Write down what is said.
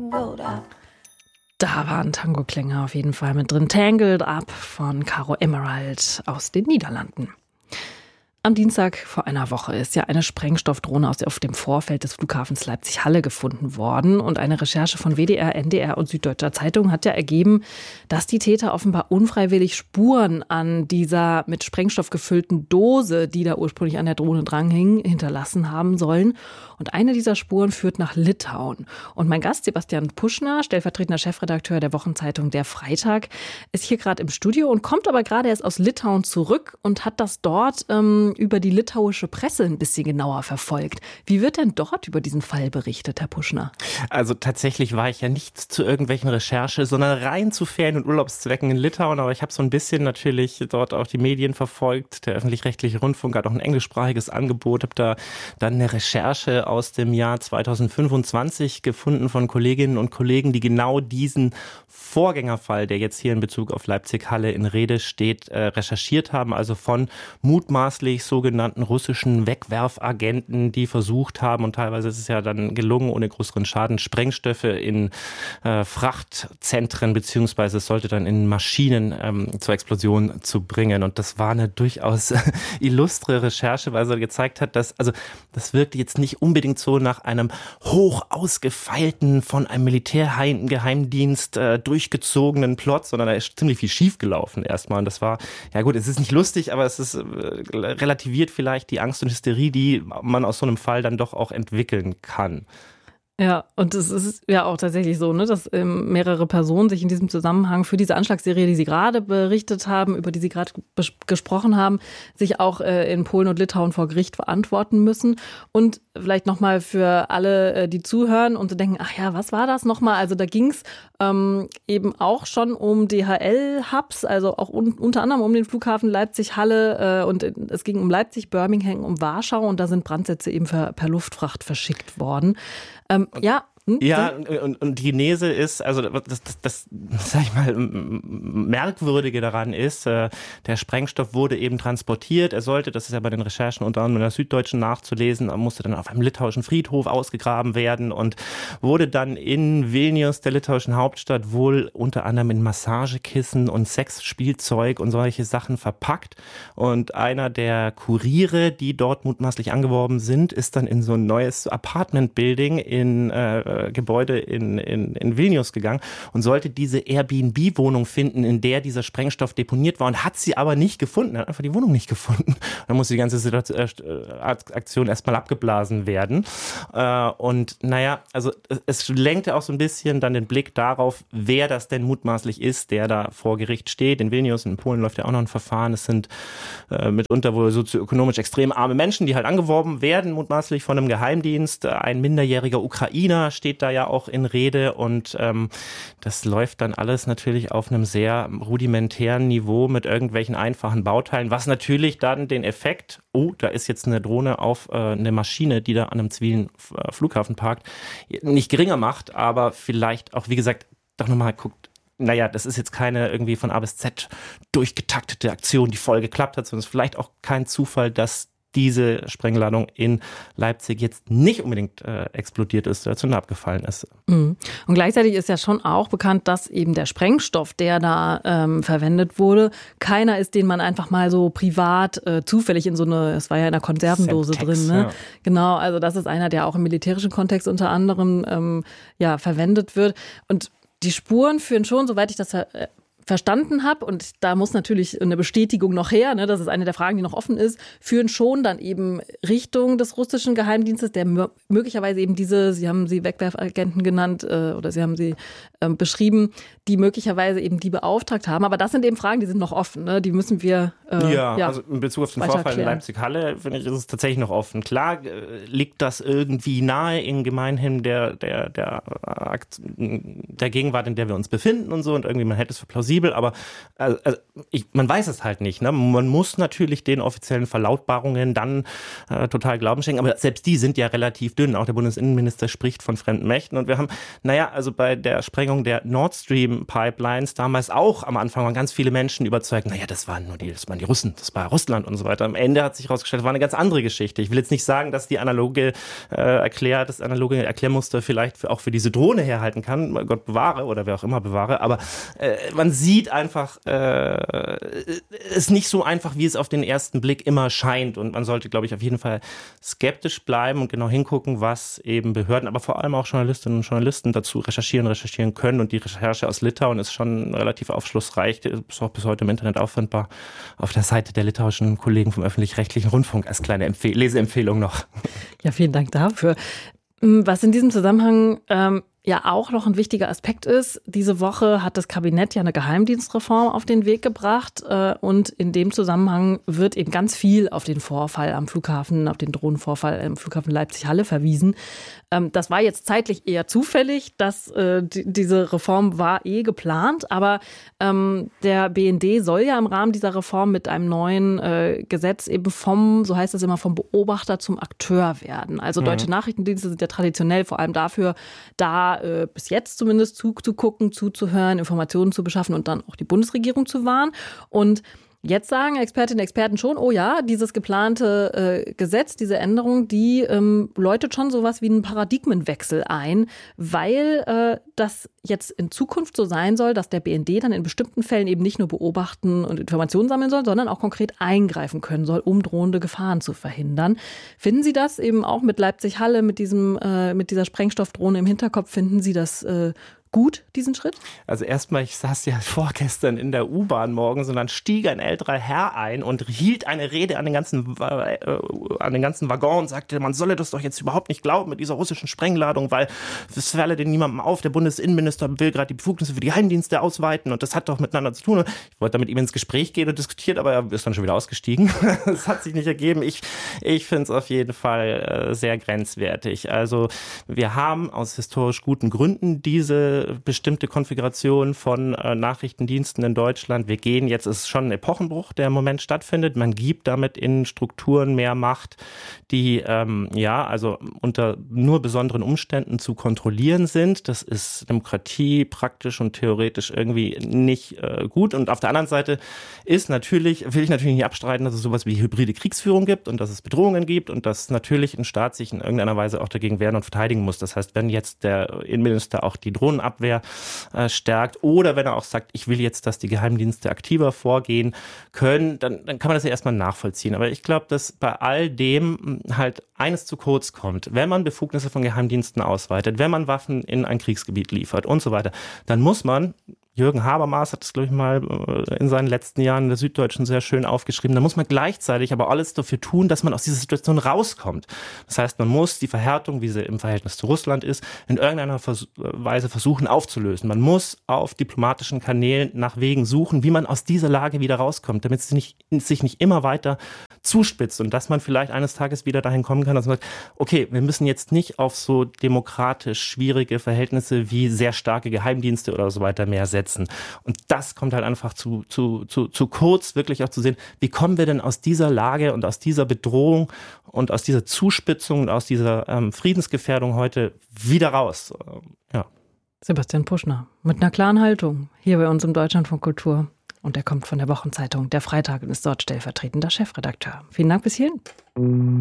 tangled up. Da waren Tango-Klänge auf jeden Fall mit drin. Tangled Up von Caro Emerald aus den Niederlanden. Am Dienstag vor einer Woche ist ja eine Sprengstoffdrohne auf dem Vorfeld des Flughafens Leipzig-Halle gefunden worden. Und eine Recherche von WDR, NDR und Süddeutscher Zeitung hat ja ergeben, dass die Täter offenbar unfreiwillig Spuren an dieser mit Sprengstoff gefüllten Dose, die da ursprünglich an der Drohne dranhing, hinterlassen haben sollen. Und eine dieser Spuren führt nach Litauen. Und mein Gast, Sebastian Puschner, stellvertretender Chefredakteur der Wochenzeitung Der Freitag, ist hier gerade im Studio und kommt aber gerade erst aus Litauen zurück und hat das dort über die litauische Presse ein bisschen genauer verfolgt. Wie wird denn dort über diesen Fall berichtet, Herr Puschner? Also tatsächlich war ich ja nicht zu irgendwelchen Recherche, sondern rein zu Ferien- und Urlaubszwecken in Litauen. Aber ich habe so ein bisschen natürlich dort auch die Medien verfolgt. Der öffentlich-rechtliche Rundfunk hat auch ein englischsprachiges Angebot. Habe da dann eine Recherche aus dem Jahr 2025 gefunden von Kolleginnen und Kollegen, die genau diesen Vorgängerfall, der jetzt hier in Bezug auf Leipzig-Halle in Rede steht, recherchiert haben. Also von mutmaßlich sogenannten russischen Wegwerfagenten, die versucht haben, und teilweise ist es ja dann gelungen, ohne größeren Schaden, Sprengstoffe in Frachtzentren beziehungsweise es sollte dann in Maschinen zur Explosion zu bringen. Und das war eine durchaus illustre Recherche, weil sie gezeigt hat, dass, also das wirkte jetzt nicht unbedingt so nach einem hoch ausgefeilten, von einem Militärgeheimdienst durchgezogenen Plot, sondern da ist ziemlich viel schiefgelaufen erstmal. Und das war, ja gut, es ist nicht lustig, aber es ist relativiert vielleicht die Angst und Hysterie, die man aus so einem Fall dann doch auch entwickeln kann. Ja, und es ist ja auch tatsächlich so, ne, dass mehrere Personen sich in diesem Zusammenhang für diese Anschlagsserie, die Sie gerade berichtet haben, über die Sie gerade gesprochen haben, sich auch in Polen und Litauen vor Gericht verantworten müssen. Und vielleicht nochmal für alle, die zuhören und denken, ach ja, was war das nochmal? Also da ging es eben auch schon um DHL-Hubs, also auch unter anderem um den Flughafen Leipzig-Halle und es ging um Leipzig, Birmingham, um Warschau und da sind Brandsätze eben per Luftfracht verschickt worden. Ja, und die Genese ist, also das sag ich mal, Merkwürdige daran ist, der Sprengstoff wurde eben transportiert, er sollte, das ist ja bei den Recherchen unter anderem in der Süddeutschen nachzulesen, musste dann auf einem litauischen Friedhof ausgegraben werden und wurde dann in Vilnius, der litauischen Hauptstadt, wohl unter anderem in Massagekissen und Sexspielzeug und solche Sachen verpackt. Und einer der Kuriere, die dort mutmaßlich angeworben sind, ist dann in so ein neues Apartment-Building in Gebäude in Vilnius gegangen und sollte diese Airbnb-Wohnung finden, in der dieser Sprengstoff deponiert war und hat sie aber nicht gefunden. Er hat einfach die Wohnung nicht gefunden. Dann musste die ganze Aktion erstmal abgeblasen werden. Und naja, also es lenkte auch so ein bisschen dann den Blick darauf, wer das denn mutmaßlich ist, der da vor Gericht steht. In Vilnius, in Polen läuft ja auch noch ein Verfahren. Es sind mitunter wohl sozioökonomisch extrem arme Menschen, die halt angeworben werden, mutmaßlich von einem Geheimdienst. Ein minderjähriger Ukrainer steht da ja auch in Rede und das läuft dann alles natürlich auf einem sehr rudimentären Niveau mit irgendwelchen einfachen Bauteilen, was natürlich dann den Effekt, da ist jetzt eine Drohne auf eine Maschine, die da an einem zivilen Flughafen parkt, nicht geringer macht, aber vielleicht auch, wie gesagt, doch nochmal guckt, naja, das ist jetzt keine irgendwie von A bis Z durchgetaktete Aktion, die voll geklappt hat, sondern es ist vielleicht auch kein Zufall, dass diese Sprengladung in Leipzig jetzt nicht unbedingt explodiert ist, Zünder abgefallen ist. Und gleichzeitig ist ja schon auch bekannt, dass eben der Sprengstoff, der da verwendet wurde, keiner ist, den man einfach mal so privat zufällig in so eine, es war ja in einer Konservendose Semtex, drin, ne? Ja. Genau, also das ist einer, der auch im militärischen Kontext unter anderem verwendet wird. Und die Spuren führen schon, soweit ich das verstanden habe, und da muss natürlich eine Bestätigung noch her, ne, das ist eine der Fragen, die noch offen ist, führen schon dann eben Richtung des russischen Geheimdienstes, der möglicherweise eben diese, Sie haben sie Wegwerfagenten genannt oder Sie haben sie beschrieben, die möglicherweise eben die beauftragt haben. Aber das sind eben Fragen, die sind noch offen, ne? Die müssen wir also in Bezug auf den Vorfall klären. in Leipzig-Halle, finde ich, ist es tatsächlich noch offen. Klar liegt das irgendwie nahe in gemeinhin der Gegenwart, in der wir uns befinden und so, und irgendwie man hätte es für plausibel plausibel, aber man weiß es halt nicht. Ne? Man muss natürlich den offiziellen Verlautbarungen dann total Glauben schenken, aber selbst die sind ja relativ dünn. Auch der Bundesinnenminister spricht von fremden Mächten und wir haben, also bei der Sprengung der Nord Stream Pipelines damals auch am Anfang waren ganz viele Menschen überzeugt, das waren die Russen, das war Russland und so weiter. Am Ende hat sich herausgestellt, das war eine ganz andere Geschichte. Ich will jetzt nicht sagen, dass das analoge Erklärmuster vielleicht auch für diese Drohne herhalten kann, Gott bewahre oder wer auch immer bewahre, aber man sieht einfach, es ist nicht so einfach, wie es auf den ersten Blick immer scheint und man sollte, glaube ich, auf jeden Fall skeptisch bleiben und genau hingucken, was eben Behörden, aber vor allem auch Journalistinnen und Journalisten dazu recherchieren können und die Recherche aus Litauen ist schon relativ aufschlussreich, ist auch bis heute im Internet auffindbar auf der Seite der litauischen Kollegen vom Öffentlich-Rechtlichen Rundfunk als kleine Leseempfehlung noch. Ja, vielen Dank dafür. Was in diesem Zusammenhang auch noch ein wichtiger Aspekt ist, diese Woche hat das Kabinett ja eine Geheimdienstreform auf den Weg gebracht und in dem Zusammenhang wird eben ganz viel auf den Vorfall am Flughafen, auf den Drohnenvorfall am Flughafen Leipzig-Halle verwiesen. Das war jetzt zeitlich eher zufällig, dass diese Reform war geplant, aber der BND soll ja im Rahmen dieser Reform mit einem neuen Gesetz eben so heißt es immer, vom Beobachter zum Akteur werden. Also deutsche Nachrichtendienste sind ja traditionell vor allem dafür da, bis jetzt zumindest zuzugucken, zuzuhören, Informationen zu beschaffen und dann auch die Bundesregierung zu warnen. Und jetzt sagen Expertinnen und Experten schon, dieses geplante Gesetz, diese Änderung, die läutet schon sowas wie einen Paradigmenwechsel ein, weil das jetzt in Zukunft so sein soll, dass der BND dann in bestimmten Fällen eben nicht nur beobachten und Informationen sammeln soll, sondern auch konkret eingreifen können soll, um drohende Gefahren zu verhindern. Finden Sie das eben auch mit Leipzig-Halle, mit dieser Sprengstoffdrohne im Hinterkopf, finden Sie das gut, diesen Schritt? Also erstmal, ich saß ja vorgestern in der U-Bahn morgens und dann stieg ein älterer Herr ein und hielt eine Rede an den ganzen Waggon und sagte, man solle das doch jetzt überhaupt nicht glauben mit dieser russischen Sprengladung, weil das falle denn niemandem auf. Der Bundesinnenminister will gerade die Befugnisse für die Geheimdienste ausweiten und das hat doch miteinander zu tun. Ich wollte da mit ihm ins Gespräch gehen und diskutiert, aber er ist dann schon wieder ausgestiegen. Das hat sich nicht ergeben. Ich finde es auf jeden Fall sehr grenzwertig. Also wir haben aus historisch guten Gründen diese bestimmte Konfiguration von Nachrichtendiensten in Deutschland. Wir gehen jetzt, es ist schon ein Epochenbruch, der im Moment stattfindet. Man gibt damit in Strukturen mehr Macht, die also unter nur besonderen Umständen zu kontrollieren sind. Das ist Demokratie praktisch und theoretisch irgendwie nicht gut. Und auf der anderen Seite will ich natürlich nicht abstreiten, dass es sowas wie hybride Kriegsführung gibt und dass es Bedrohungen gibt und dass natürlich ein Staat sich in irgendeiner Weise auch dagegen wehren und verteidigen muss. Das heißt, wenn jetzt der Innenminister auch die Drohnenabwehr stärkt oder wenn er auch sagt, ich will jetzt, dass die Geheimdienste aktiver vorgehen können, dann kann man das ja erstmal nachvollziehen. Aber ich glaube, dass bei all dem halt eines zu kurz kommt. Wenn man Befugnisse von Geheimdiensten ausweitet, wenn man Waffen in ein Kriegsgebiet liefert und so weiter, dann muss man, Jürgen Habermas hat es, glaube ich, mal in seinen letzten Jahren in der Süddeutschen sehr schön aufgeschrieben. Da muss man gleichzeitig aber alles dafür tun, dass man aus dieser Situation rauskommt. Das heißt, man muss die Verhärtung, wie sie im Verhältnis zu Russland ist, in irgendeiner Weise versuchen aufzulösen. Man muss auf diplomatischen Kanälen nach Wegen suchen, wie man aus dieser Lage wieder rauskommt, damit es sich nicht immer weiter zuspitzt und dass man vielleicht eines Tages wieder dahin kommen kann, dass man sagt, okay, wir müssen jetzt nicht auf so demokratisch schwierige Verhältnisse wie sehr starke Geheimdienste oder so weiter mehr setzen. Und das kommt halt einfach zu kurz, wirklich auch zu sehen, wie kommen wir denn aus dieser Lage und aus dieser Bedrohung und aus dieser Zuspitzung und aus dieser Friedensgefährdung heute wieder raus. Sebastian Puschner mit einer klaren Haltung hier bei uns im Deutschlandfunk Kultur. Und er kommt von der Wochenzeitung Der Freitag und ist dort stellvertretender Chefredakteur. Vielen Dank bis hierhin.